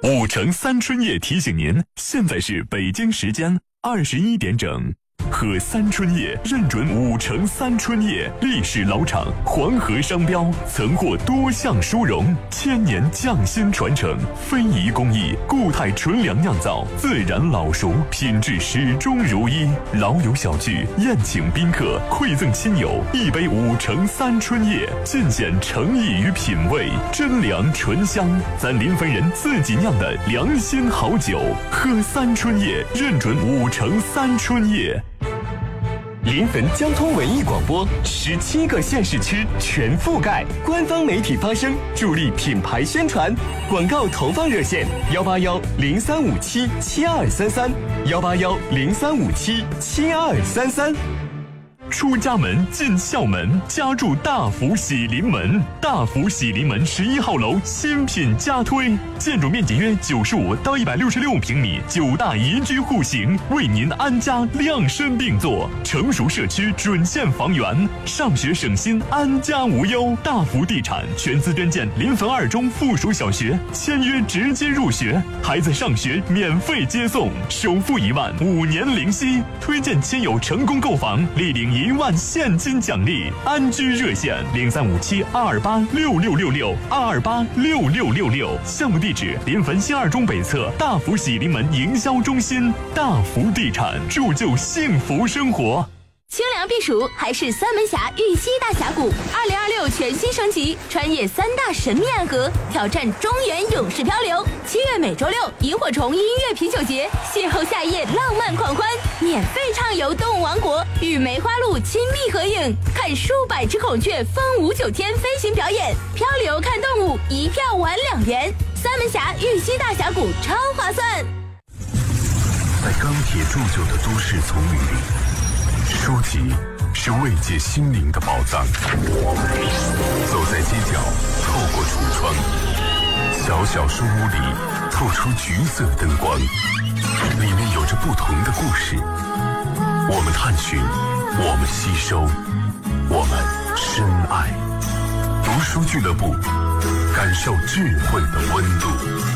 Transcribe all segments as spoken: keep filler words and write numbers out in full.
五城三春夜提醒您，现在是北京时间二十一点整。喝三春叶认准五城三春叶，历史老厂，黄河商标，曾获多项殊荣，千年匠心传承，非遗工艺，固态纯粮酿造，自然老熟，品质始终如一。老友小聚，宴请宾客，馈赠亲友，一杯五城三春叶，尽显诚意与品味，真粮醇香，咱临汾人自己酿的良心好酒。喝三春叶认准五城三春叶。 临汾交通文艺广播，十七个县市区全覆盖，官方媒体发声，助力品牌宣传。广告投放热线：幺八幺零三五七七二三三，幺八幺零三五七七二三三。 出家门进校门，家住大福喜临门。大福喜临门十一号楼新品加推，建筑面积约九十五到一百六十六平米，九大宜居户型，为您安家量身定做。成熟社区准线房源，上学省心，安家无忧。大福地产全资捐建临汾二中附属小学，签约直接入学，孩子上学免费接送，首付一万，五年零息。推荐亲友成功购房，立领一万现金奖励。安居热线零三五七二二八六六六六二二八六六六六。项目地址：临汾新二中北侧大福喜临门营销中心。大福地产，铸就幸福生活。 清凉避暑还是三门峡玉溪大峡谷，二零二六全新升级，穿越三大神秘暗河，挑战中原勇士漂流。七月每周六，萤火虫音乐啤酒节，邂逅夏夜浪漫狂欢，免费畅游动物王国，与梅花鹿亲密合影，看数百只孔雀风舞九天飞行表演，漂流看动物，一票玩两元。三门峡玉溪大峡谷超划算。 在钢铁铸就的都市丛林里，书籍是慰藉心灵的宝藏。走在街角，透过橱窗，小小书屋里透出橘色灯光，里面有着不同的故事。我们探寻，我们吸收，我们深爱。读书俱乐部，感受智慧的温度。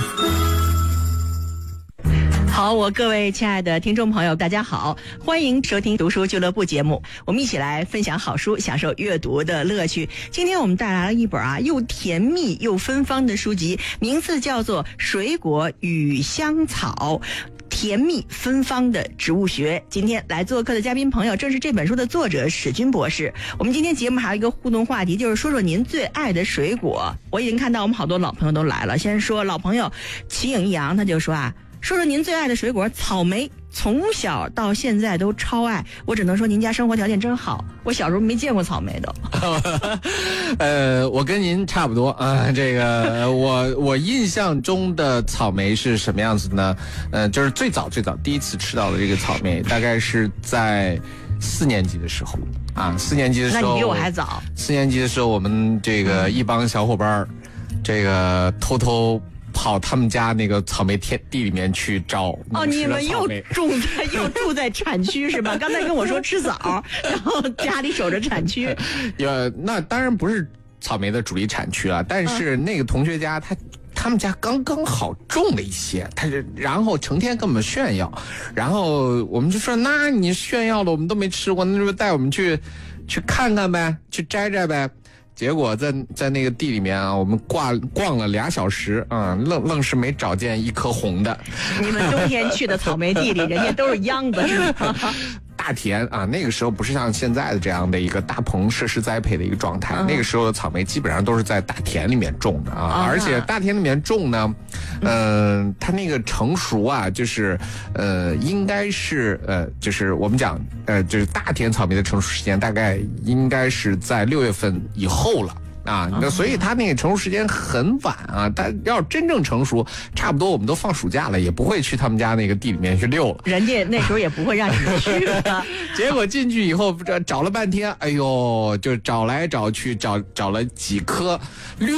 好，我各位亲爱的听众朋友，大家好，欢迎收听读书俱乐部节目，我们一起来分享好书，享受阅读的乐趣。今天我们带来了一本啊又甜蜜又芬芳的书籍，名字叫做《水果与香草》。甜蜜芬芳的植物学。今天来做客的嘉宾朋友正是这本书的作者史军博士。我们今天节目还有一个互动话题，就是说说您最爱的水果。我已经看到我们好多老朋友都来了。先说老朋友齐影一阳，他就说啊，说说您最爱的水果草莓，从小到现在都超爱。我只能说您家生活条件真好，我小时候没见过草莓的。 呃，我跟您差不多啊、呃。这个我我印象中的草莓是什么样子呢？呃，就是最早最早第一次吃到的这个草莓，大概是在四年级的时候啊。四年级的时候， 那你比我还早。 四年级的时候，我们这个一帮小伙伴，这个偷偷跑他们家那个草莓田地里面去找。 哦，你们又住在又住在产区是吧？刚才跟我说吃枣，然后家里守着产区。 呃，那当然不是草莓的主力产区了，但是那个同学家他。他们家刚刚好种了一些，他就然后成天跟我们炫耀，然后我们就说，那你炫耀了，我们都没吃过，那就带我们去去看看呗，去摘摘呗。结果在在那个地里面啊，我们逛逛了俩小时啊、嗯，愣愣是没找见一颗红的。 你们冬天去的草莓地里，人家都是秧子是吗？ 大田啊，那个时候不是像现在的这样的一个大棚设施栽培的一个状态，嗯、那个时候的草莓基本上都是在大田里面种的啊，啊而且大田里面种呢，嗯、呃，它那个成熟啊，就是呃，应该是呃，就是我们讲呃，就是大田草莓的成熟时间大概应该是在六月份以后了。啊，那所以它那个成熟时间很晚啊，但要真正成熟，差不多我们都放暑假了，也不会去他们家那个地里面去溜了。 人家那时候也不会让你们去的。 结果进去以后找了半天，哎呦，就找来找去，找找了几颗绿。